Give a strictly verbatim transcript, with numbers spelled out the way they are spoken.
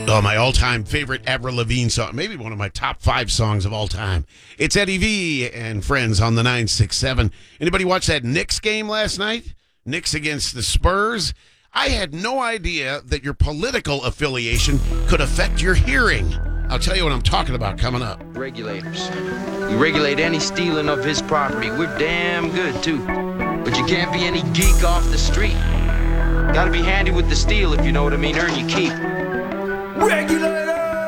Oh, my all-time favorite Avril Lavigne song. Maybe one of my top five songs of all time. It's Eddie V and Friends on the nine six seven. Anybody watch that Knicks game last night? Knicks against the Spurs? I had no idea that your political affiliation could affect your hearing. I'll tell you what I'm talking about coming up. Regulators. We regulate any stealing of his property. We're damn good, too. But you can't be any geek off the street. Gotta be handy with the steel, if you know what I mean. Earn your keep. Regulator!